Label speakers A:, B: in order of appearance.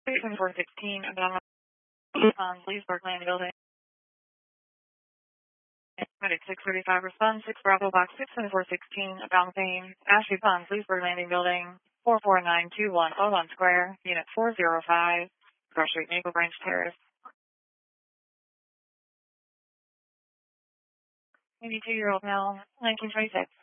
A: 2416 about Leesburg Landing Building. At 635 response, 6 Bravo Box 62416 about Payne, Ashley Ponds, Leesburg Landing Building, 44921 Olon Square, Unit 405, Cross Street, Maple Branch Terrace. 82-year-old male, 1926.